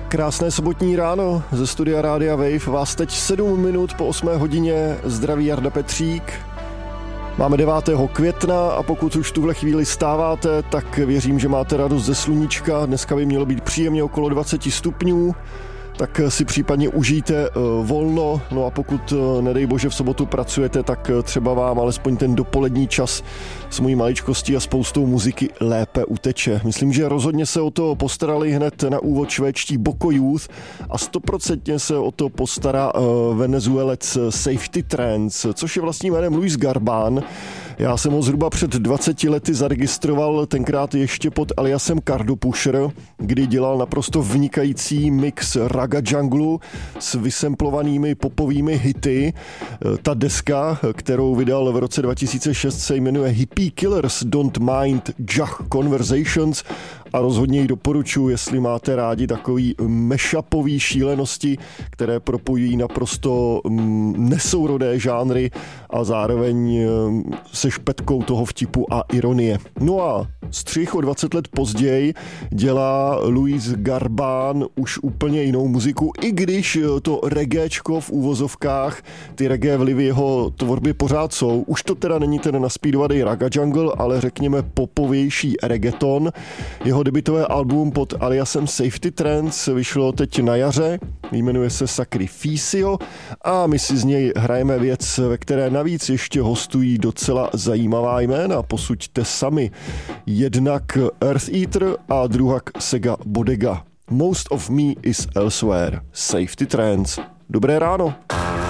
Krásné sobotní ráno ze studia Rádia Wave. Vás teď 7 minut po 8 hodině zdraví Jarda Petřík. Máme 9. května a pokud už v tuhle chvíli stáváte, tak věřím, že máte radost ze sluníčka. Dneska by mělo být příjemně okolo 20 stupňů, tak si případně užijte volno. No a pokud, nedej bože, v sobotu pracujete, tak třeba vám alespoň ten dopolední čas s mojí maličkostí a spoustou muziky lépe uteče. Myslím, že rozhodně se o to postarali hned na úvod švédští Boko Youth a 100% se o to postará Venezuelec Safety Trance, což je vlastním jménem Luis Garbán. Já jsem ho zhruba před 20 lety zaregistroval, tenkrát ještě pod aliasem Cardo Pusher, kdy dělal naprosto vynikající mix raga junglu s vysemplovanými popovými hity. Ta deska, kterou vydal v roce 2006, se jmenuje Hippie Killers Don't Mind Jug Conversations a rozhodně ji doporučuji, jestli máte rádi takový mashupový šílenosti, které propojují naprosto nesourodé žánry a zároveň se špetkou toho vtipu a ironie. No a střih o 20 let později dělá Luis Garbán už úplně jinou muziku, i když to reggaečko v úvozovkách, ty reggae vlivy jeho tvorby pořád jsou. Už to teda není ten naspídovaný raga jungle, ale řekněme popovější reggaeton. Jeho debutové album pod aliasem Safety Trance vyšlo teď na jaře, jmenuje se Sacrificio a my si z něj hrajeme věc, ve které navíc ještě hostují docela zajímavá jména, posuďte sami. Jednak Earth Eater a druhak Sega Bodega. Most of me is elsewhere. Safety Trance. Dobré ráno.